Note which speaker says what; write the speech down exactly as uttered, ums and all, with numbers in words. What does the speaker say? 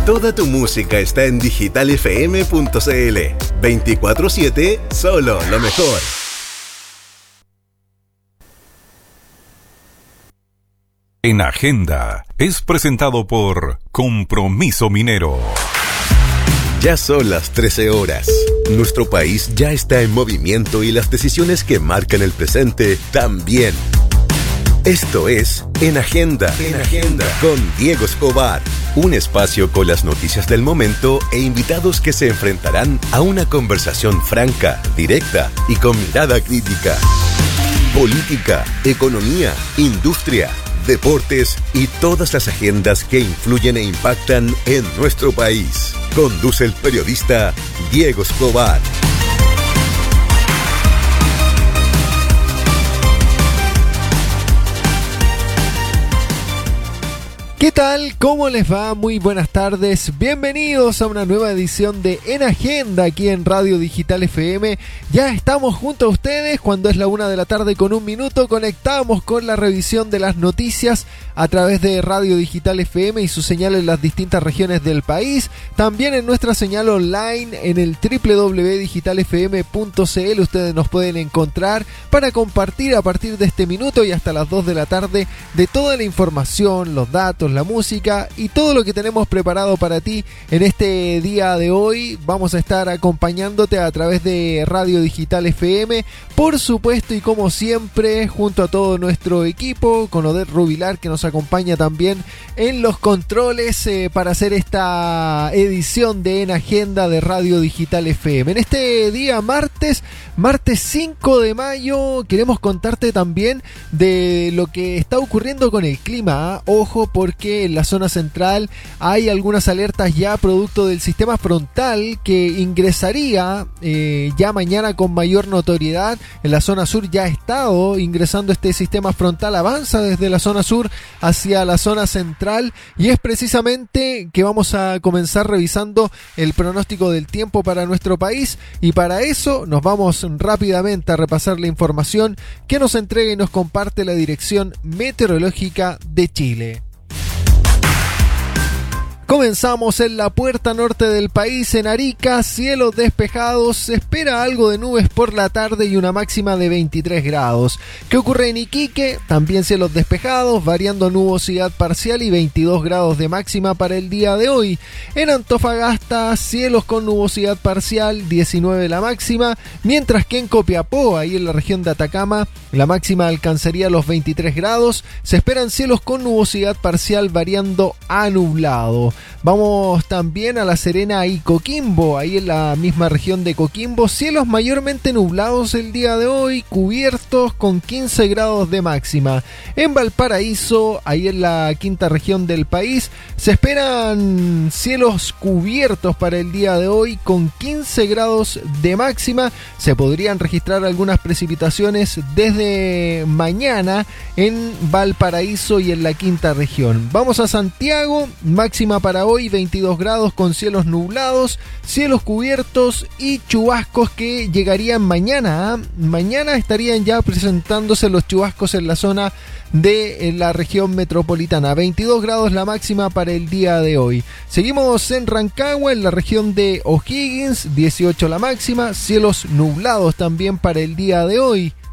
Speaker 1: Toda tu música está en digital f m punto c l. veinticuatro siete, solo lo mejor.
Speaker 2: En Agenda es presentado por Compromiso Minero.
Speaker 1: Ya son las trece horas. Nuestro país ya está en movimiento y las decisiones que marcan el presente también. Esto es En Agenda, En Agenda, con Diego Escobar. Un espacio con las noticias del momento e invitados que se enfrentarán a una conversación franca, directa y con mirada crítica. Política, economía, industria, deportes y todas las agendas que influyen e impactan en nuestro país. Conduce el periodista Diego Escobar.
Speaker 3: ¿Qué tal? ¿Cómo les va? Muy buenas tardes. Bienvenidos a una nueva edición de En Agenda aquí en Radio Digital F M. Ya estamos junto a ustedes cuando es la una de la tarde con un minuto. Conectamos con la revisión de las noticias a través de Radio Digital F M y su señal en las distintas regiones del país. También en nuestra señal online en el doble u doble u doble u punto digital f m punto c l. Ustedes nos pueden encontrar para compartir a partir de este minuto y hasta las dos de la tarde de toda la información, los datos, la música y todo lo que tenemos preparado para ti en este día de hoy. Vamos a estar acompañándote a través de Radio Digital F M, por supuesto, y como siempre junto a todo nuestro equipo, con Odette Rubilar que nos acompaña también en los controles eh, para hacer esta edición de En Agenda de Radio Digital F M. En este día martes, martes cinco de mayo, queremos contarte también de lo que está ocurriendo con el clima, ¿eh? Ojo, porque que en la zona central hay algunas alertas ya producto del sistema frontal que ingresaría eh, ya mañana con mayor notoriedad. En la zona sur ya ha estado ingresando este sistema frontal, avanza desde la zona sur hacia la zona central y es precisamente que vamos a comenzar revisando el pronóstico del tiempo para nuestro país, y para eso nos vamos rápidamente a repasar la información que nos entrega y nos comparte la Dirección Meteorológica de Chile. Comenzamos en la puerta norte del país, en Arica, cielos despejados, se espera algo de nubes por la tarde y una máxima de veintitrés grados. ¿Qué ocurre en Iquique? También cielos despejados, variando nubosidad parcial y veintidós grados de máxima para el día de hoy. En Antofagasta, cielos con nubosidad parcial, diecinueve la máxima, mientras que en Copiapó, ahí en la región de Atacama, la máxima alcanzaría los veintitrés grados. Se esperan cielos con nubosidad parcial variando a nublado. Vamos también a La Serena y Coquimbo, ahí en la misma región de Coquimbo, cielos mayormente nublados el día de hoy, cubiertos con quince grados de máxima. En Valparaíso, ahí en la quinta región del país, se esperan cielos cubiertos para el día de hoy con quince grados de máxima. Se podrían registrar algunas precipitaciones desde mañana en Valparaíso y en la quinta región. Vamos a Santiago, máxima para hoy veintidós grados con cielos nublados, cielos cubiertos y chubascos que llegarían mañana. ¿eh? Mañana estarían ya presentándose los chubascos en la zona de la región metropolitana. veintidós grados la máxima para el día de hoy. Seguimos en Rancagua, en la región de O'Higgins, dieciocho la máxima, cielos nublados también para el día de hoy.